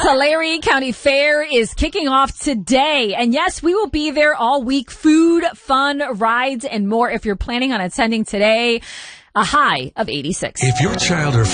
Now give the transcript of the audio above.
Tulare County Fair is kicking off today. And yes, we will be there all week. Food, fun, rides, and more. If you're planning on attending today, a high of 86. If your child or